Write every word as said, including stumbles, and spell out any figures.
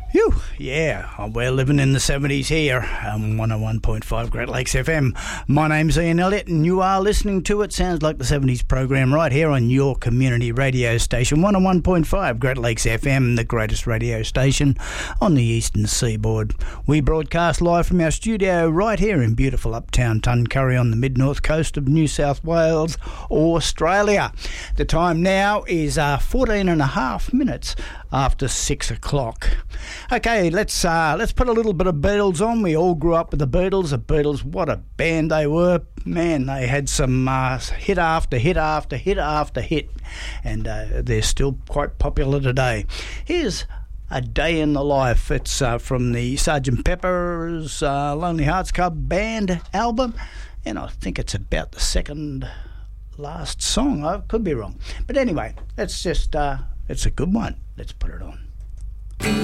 Phew, yeah, we're living in the seventies here on one oh one point five Great Lakes F M. My name's Ian Elliott and you are listening to It Sounds Like the seventies program right here on your community radio station, one oh one point five Great Lakes F M, the greatest radio station on the eastern seaboard. We broadcast live from our studio right here in beautiful uptown Tuncurry on the mid-north coast of New South Wales, Australia. The time now is uh, fourteen and a half minutes after six o'clock. Okay, let's uh, let's put a little bit of Beatles on. We all grew up with the Beatles. The Beatles, what a band they were. Man, they had some uh, hit after hit after hit after hit, and uh, they're still quite popular today. Here's A Day in the Life. It's uh, from the Sergeant Pepper's uh, Lonely Hearts Club Band album, and I think it's about the second last song. I could be wrong. But anyway, it's just, uh, it's a good one. Let's put it on.